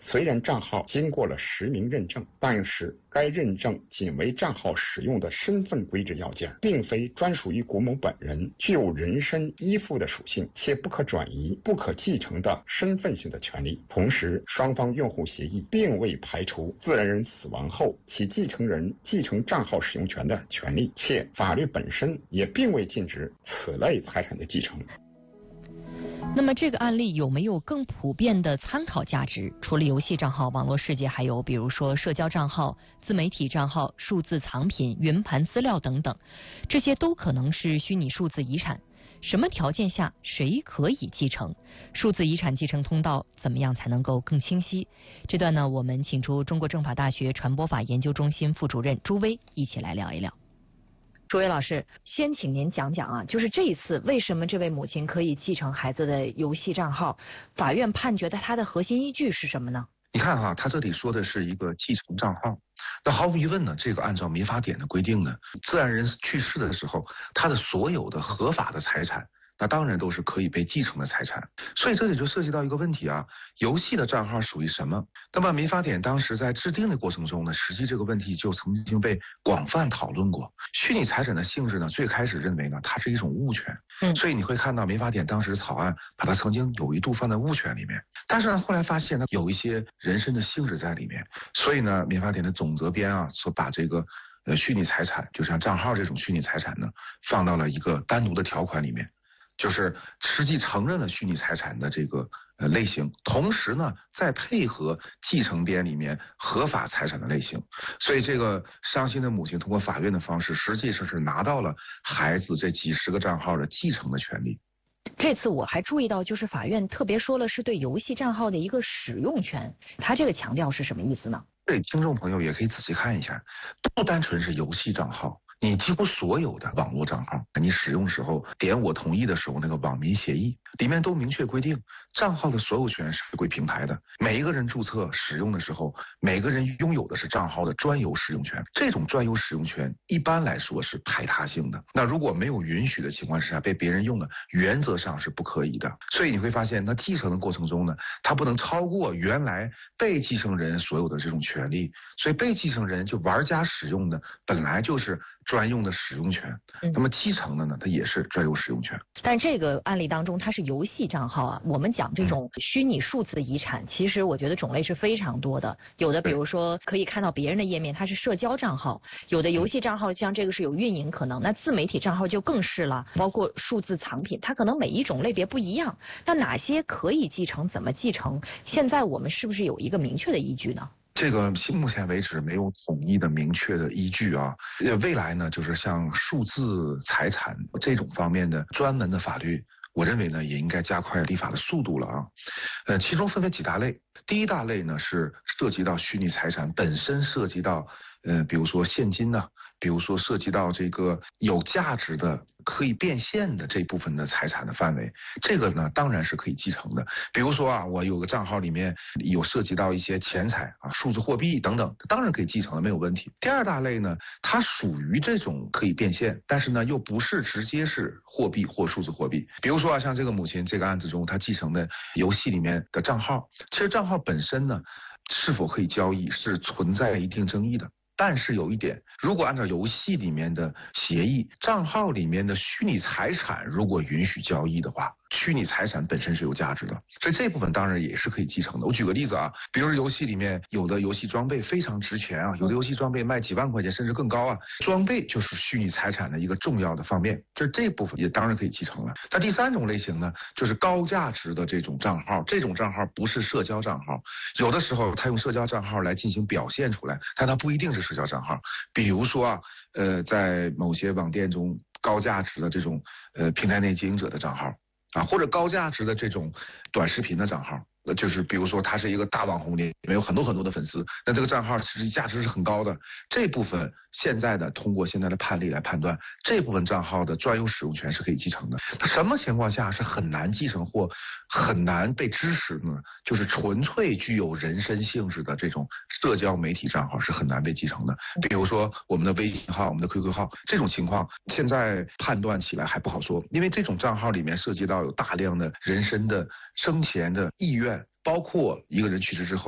虽然账号经过了实名认证，但是该认证仅为账号使用的身份规制要件，并非专属于谷某本人，具有人身依附的属性，且不可转移、不可继承的身份性的权利。同时，双方用户协议并未排除自然人死亡后其继承人继承账号使用权的权利，且法律本身也并未禁止此类财产的继承。 那么这个案例有没有更普遍的参考价值？除了游戏账号，网络世界还有比如说社交账号、自媒体账号、数字藏品、云盘资料等等，这些都可能是虚拟数字遗产。什么条件下谁可以继承？数字遗产继承通道怎么样才能够更清晰？这段呢，我们请出中国政法大学传播法研究中心副主任朱威一起来聊一聊。朱威老师，先请您讲讲啊，就是这一次为什么这位母亲可以继承孩子的游戏账号？法院判决的它的核心依据是什么呢？ 你看哈，他这里说的是一个继承账号，那毫无疑问呢，这个按照民法典的规定呢，自然人去世的时候，他的所有的合法的财产，那当然都是可以被继承的财产。所以这里就涉及到一个问题啊，游戏的账号属于什么？那么民法典当时在制定的过程中呢，实际这个问题就曾经被广泛讨论过。虚拟财产的性质呢，最开始认为呢，它是一种物权，所以你会看到民法典当时草案把它曾经有一度放在物权里面，但是呢，后来发现呢，有一些人身的性质在里面，所以呢，民法典的总则编啊，所把这个虚拟财产，就像账号这种虚拟财产呢，放到了一个单独的条款里面。就是实际承认了虚拟财产的这个类型，同时呢，再配合继承编里面合法财产的类型，所以这个伤心的母亲通过法院的方式，实际上是拿到了孩子这几十个账号的继承的权利。 这次我还注意到，就是法院特别说了是对游戏账号的一个使用权，他这个强调是什么意思呢？ 对听众朋友也可以仔细看一下，不单纯是游戏账号。你几乎所有的网络账号，你使用时候点我同意的时候，那个网民协议里面都明确规定，账号的所有权是归平台的。每一个人注册使用的时候，每个人拥有的是账号的专有使用权。这种专有使用权一般来说是排他性的。那如果没有允许的情况之下被别人用了，原则上是不可以的。所以你会发现，那继承的过程中呢，它不能超过原来被继承人所有的这种权利。所以被继承人就玩家使用的本来就是专用的使用权，那么继承的呢，它也是专有使用权。 但这个案例当中，它是游戏账号啊。我们讲这种虚拟数字的遗产，其实我觉得种类是非常多的。有的比如说可以看到别人的页面，它是社交账号；有的游戏账号像这个是有运营可能，那自媒体账号就更是了。包括数字藏品，它可能每一种类别不一样。那哪些可以继承，怎么继承？现在我们是不是有一个明确的依据呢？ 这个目前为止没有统一的明确的依据啊。未来呢，就是像数字财产这种方面的专门的法律，我认为呢也应该加快立法的速度了啊。其中分为几大类。第一大类呢是涉及到虚拟财产本身涉及到比如说现金呢，比如说涉及到这个有价值的可以变现的这部分的财产的范围，这个呢当然是可以继承的。比如说啊，我有个账号里面有涉及到一些钱财啊、数字货币等等，当然可以继承的，没有问题。第二大类呢，它属于这种可以变现，但是呢又不是直接是货币或数字货币。比如说啊，像这个母亲这个案子中，她继承的游戏里面的账号，其实账号本身呢是否可以交易是存在一定争议的。但是有一点，如果按照游戏里面的协议，账号里面的虚拟财产如果允许交易的话，虚拟财产本身是有价值的，所以这部分当然也是可以继承的。我举个例子啊，比如游戏里面有的游戏装备非常值钱啊，有的游戏装备卖几万块钱甚至更高啊，装备就是虚拟财产的一个重要的方面，这部分也当然可以继承了。那第三种类型呢，就是高价值的这种账号，这种账号不是社交账号，有的时候他用社交账号来进行表现出来，但它不一定是社交账号。比如说啊，在某些网店中高价值的这种平台内经营者的账号啊，或者高价值的这种短视频的账号，就是比如说他是一个大网红，里面有很多很多的粉丝，那这个账号实际价值是很高的。这部分现在的通过现在的判例来判断，这部分账号的专有使用权是可以继承的。它什么情况下是很难继承或很难被支持呢？就是纯粹具有人身性质的这种社交媒体账号是很难被继承的。比如说我们的微信号、我们的 QQ 号，这种情况现在判断起来还不好说，因为这种账号里面涉及到有大量的人身的生前的意愿，包括一个人去世之后